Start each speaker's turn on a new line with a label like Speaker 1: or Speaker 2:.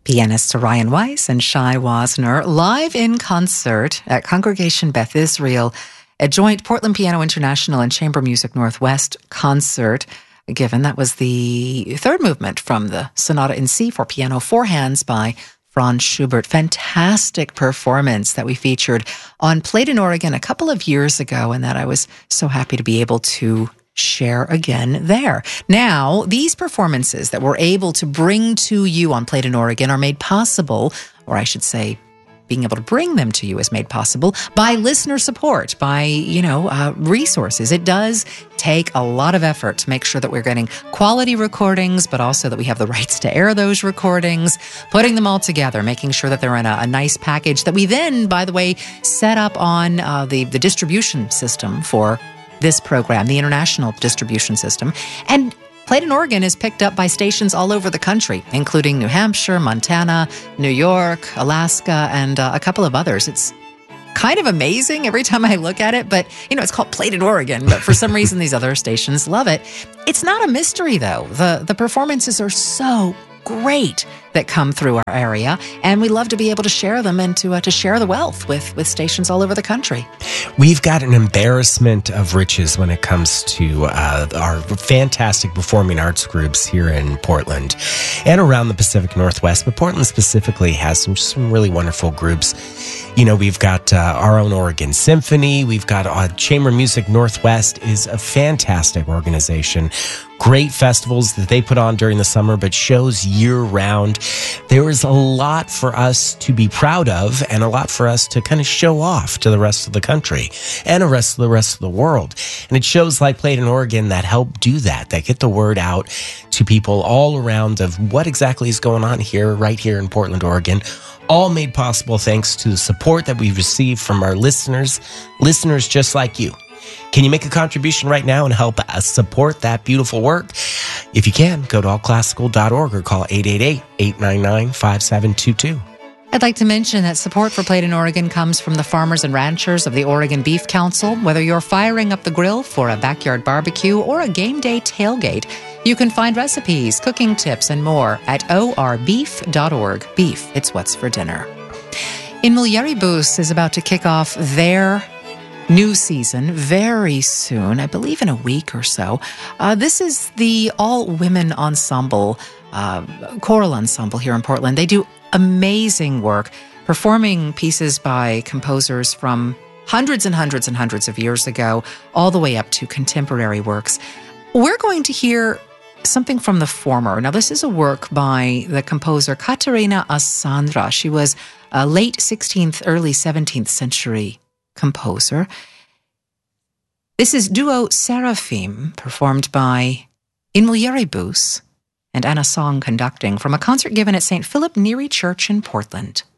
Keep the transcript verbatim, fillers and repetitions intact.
Speaker 1: Pianists Ryan Weiss and Shai Wasner live in concert at Congregation Beth Israel, a joint Portland Piano International and Chamber Music Northwest concert given. That was the third movement from the Sonata in C for piano four hands by Franz Schubert. Fantastic performance that we featured on Played in Oregon a couple of years ago, and that I was so happy to be able to share again there. Now, these performances that we're able to bring to you on Played in Oregon are made possible, or I should say, being able to bring them to you is made possible by listener support, by, you know, uh, resources. It does take a lot of effort to make sure that we're getting quality recordings, but also that we have the rights to air those recordings, putting them all together, making sure that they're in a, a nice package that we then, by the way, set up on uh, the, the distribution system for this program, the international distribution system. And Played in Oregon is picked up by stations all over the country, including New Hampshire, Montana, New York, Alaska, and uh, a couple of others. It's kind of amazing every time I look at it, but, you know, it's called Played in Oregon, but for some reason these other stations love it. It's not a mystery, though. The, the performances are so great that come through our area, and we love to be able to share them and to uh, to share the wealth with with stations all over the country.
Speaker 2: We've got an embarrassment of riches when it comes to uh, our fantastic performing arts groups here in Portland and around the Pacific Northwest, but Portland specifically has some some really wonderful groups. You know, we've got uh, our own Oregon Symphony. We've got uh, Chamber Music Northwest is a fantastic organization. Great festivals that they put on during the summer, but shows year-round. There is a lot for us to be proud of and a lot for us to kind of show off to the rest of the country and the rest of the rest of the world. And it shows like Played in Oregon that help do that, that get the word out to people all around of what exactly is going on here, right here in Portland, Oregon. All made possible thanks to the support that we've received from our listeners, listeners just like you. Can you make a contribution right now and help us support that beautiful work? If you can, go to all classical dot org or call eight eight eight, eight nine nine, five seven two two.
Speaker 1: I'd like to mention that support for Played in Oregon comes from the farmers and ranchers of the Oregon Beef Council. Whether you're firing up the grill for a backyard barbecue or a game day tailgate, you can find recipes, cooking tips, and more at o r beef dot org. Beef, it's what's for dinner. Inmuljeribus is about to kick off their new season very soon, I believe in a week or so. Uh, this is the all-women ensemble, uh, choral ensemble here in Portland. They do amazing work, performing pieces by composers from hundreds and hundreds and hundreds of years ago, all the way up to contemporary works. We're going to hear something from the former. Now, this is a work by the composer Katerina Assandra. She was a late sixteenth, early seventeenth century composer. This is Duo Seraphim, performed by Inmuljeribus and Anna Song conducting from a concert given at Saint Philip Neri Church in Portland.